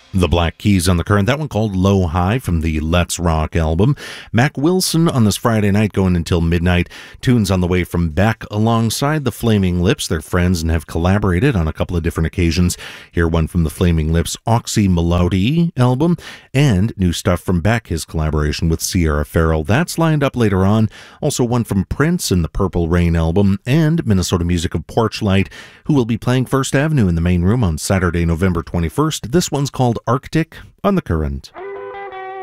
The Black Keys on the Current, that one called Low High from the Let's Rock album. Mac Wilson on this Friday night going until midnight. Tunes on the way from Beck alongside the Flaming Lips. They're friends and have collaborated on a couple of different occasions. Here one from the Flaming Lips Oxy Melody album, and new stuff from Beck, his collaboration with Sierra Farrell. That's lined up later on. Also one from Prince and the Purple Rain album, and Minnesota music of Porchlight, who will be playing First Avenue in the main room on Saturday, November 21st. This one's called Arctic on the Current.